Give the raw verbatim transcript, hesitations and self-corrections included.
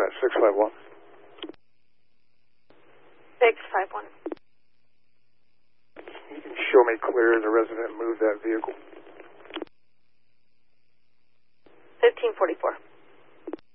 Dispatch, six five one. six five one. You can show me clear the resident moved that vehicle. fifteen forty-four.